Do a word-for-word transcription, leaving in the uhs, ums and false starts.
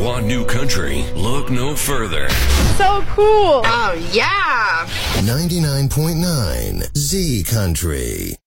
Want new country? Look no further. So cool. Oh, yeah. ninety-nine point nine Z Country.